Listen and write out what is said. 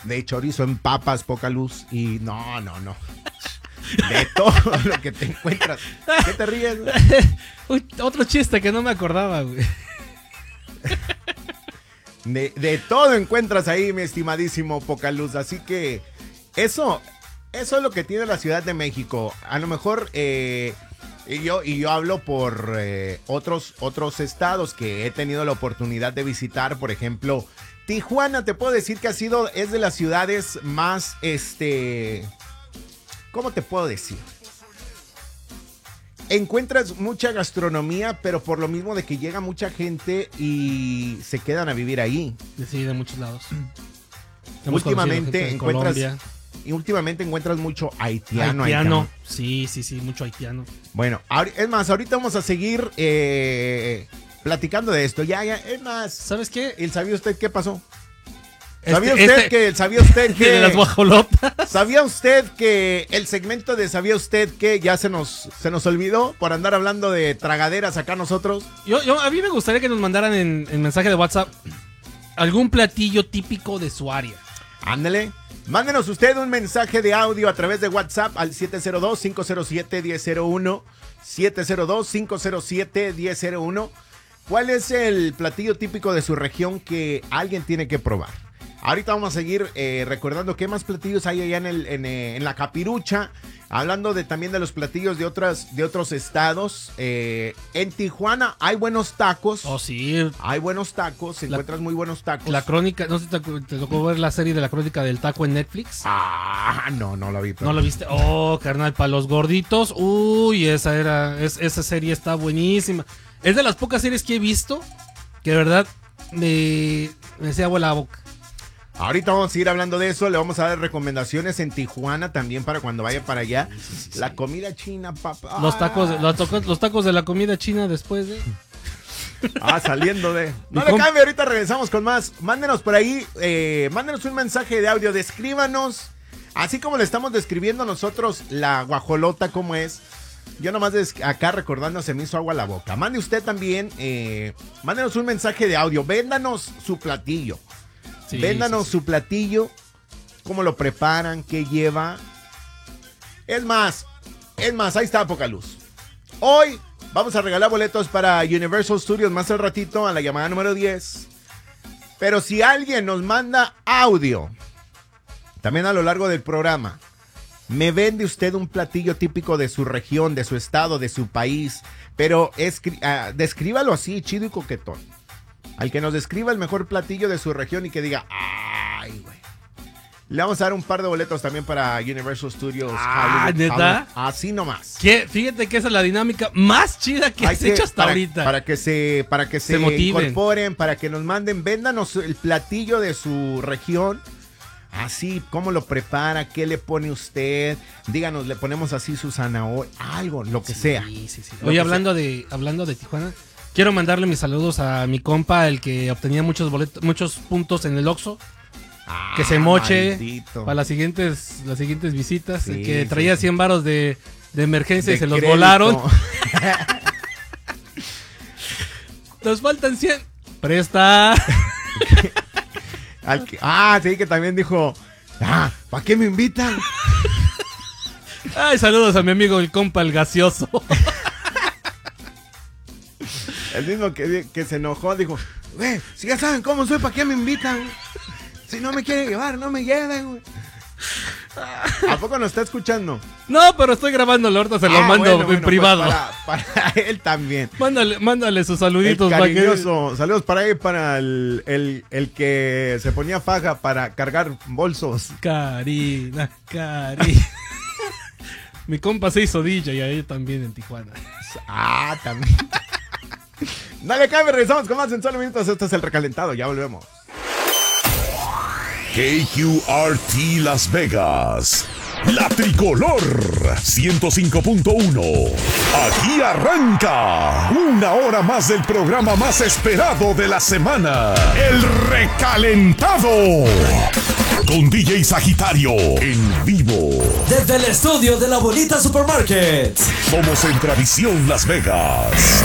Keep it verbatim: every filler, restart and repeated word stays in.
de chorizo en papas, poca luz. Y no, no, no. De todo lo que te encuentras. ¿Qué te ríes, güey? Uy, otro chiste que no me acordaba, güey. De, de todo encuentras ahí, mi estimadísimo poca luz. Así que eso, eso es lo que tiene la Ciudad de México. A lo mejor... Eh, Y yo, y yo hablo por eh, otros, otros estados que he tenido la oportunidad de visitar. Por ejemplo, Tijuana, te puedo decir que ha sido, es de las ciudades más, este, ¿cómo te puedo decir? Encuentras mucha gastronomía, pero por lo mismo de que llega mucha gente y se quedan a vivir ahí. Sí, de muchos lados. Últimamente encuentras... Colombia. Y últimamente encuentras mucho haitiano. Haitiano, sí, sí, sí, mucho haitiano. Bueno, es más, ahorita vamos a seguir eh, platicando de esto. Ya, ya, es más. ¿Sabes qué? ¿El sabía usted qué pasó? Este, ¿Sabía usted este, que, sabía usted que... de las guajolotas. ¿Sabía usted que el segmento de ¿sabía usted que ya se nos, se nos olvidó por andar hablando de tragaderas acá nosotros? Yo, yo, a mí me gustaría que nos mandaran en, en mensaje de WhatsApp algún platillo típico de su área. Ándale. Mándenos usted un mensaje de audio a través de WhatsApp al siete cero dos, cinco cero siete, uno cero cero uno. siete cero dos, cinco cero siete, uno cero cero uno. ¿Cuál es el platillo típico de su región que alguien tiene que probar? Ahorita vamos a seguir eh, recordando qué más platillos hay allá en, el, en, eh, en la Capirucha. Hablando de, también de los platillos de, otras, de otros estados. Eh, en Tijuana hay buenos tacos. Oh, sí. Hay buenos tacos. La, encuentras muy buenos tacos. La crónica, no sé si te, te tocó ver la serie de la crónica del taco en Netflix. Ah, no, no la vi. Pero... ¿No la viste? Oh, carnal, para los gorditos. Uy, esa era, es, esa serie está buenísima. Es de las pocas series que he visto que de verdad me, me se agua la boca. Ahorita vamos a seguir hablando de eso. Le vamos a dar recomendaciones en Tijuana también para cuando vaya para allá. Sí, sí, sí, la sí. comida china, papá. Los tacos, los, tacos, los tacos de la comida china después de... Ah, saliendo de... No le cambie, ahorita regresamos con más. Mándenos por ahí, eh, mándenos un mensaje de audio. Descríbanos, así como le estamos describiendo nosotros la guajolota, cómo es. Yo nomás acá recordando se me hizo agua a la boca. Mande usted también, eh, mándenos un mensaje de audio. Véndanos su platillo. Sí, Véndanos sí, sí. su platillo, cómo lo preparan, qué lleva. Es más, es más, ahí está poca luz. Hoy vamos a regalar boletos para Universal Studios más al ratito a la llamada número diez. Pero si alguien nos manda audio, también a lo largo del programa, me vende usted un platillo típico de su región, de su estado, de su país, pero escri- uh, descríbalo así, chido y coquetón. Al que nos describa el mejor platillo de su región y que diga, ay, güey. Le vamos a dar un par de boletos también para Universal Studios. Ah, Hollywood, ¿neta? Hollywood. Así nomás. ¿Qué? Fíjate que esa es la dinámica más chida que Hay has que, hecho hasta para, ahorita. Para que se, para que se, se incorporen, para que nos manden, véndanos el platillo de su región. Así, cómo lo prepara, qué le pone usted. Díganos, le ponemos así su zanahoria, algo, lo que sí, sea. Sí, sí. Oye, hablando sea. de, hablando de Tijuana, quiero mandarle mis saludos a mi compa, el que obtenía muchos boletos, muchos puntos en el Oxxo. Ah, que se moche maldito. Para las siguientes, las siguientes visitas. Sí, el que traía sí, cien varos de, de emergencia de y se crédito. Los volaron. Nos faltan cien. Presta. Al que, ah, sí, que también dijo, ah, ¿para qué me invitan? Ay, saludos a mi amigo el compa, el gaseoso. El mismo que, que se enojó, dijo, güey, si ya saben cómo soy, ¿para qué me invitan? Si no me quieren llevar, no me lleven, güey. ¿A poco nos está escuchando? No, pero estoy grabándolo, ahorita se lo ah, mando bueno, en bueno, privado. Pues para, para él también. Mándale, mándale sus saluditos. El cariñoso, para que... saludos para él, para el, el, el que se ponía faja para cargar bolsos. Karina, Karina. Mi compa se hizo D J y ahí también en Tijuana. Ah, también. Dale, cabe, regresamos con más en solo minutos. Este es el recalentado, ya volvemos. K Q R T Las Vegas, la tricolor ciento cinco punto uno. Aquí arranca una hora más del programa más esperado de la semana, el recalentado. Con D J Sagitario en vivo. Desde el estudio de la bonita Supermarket. Somos en Tradición Las Vegas.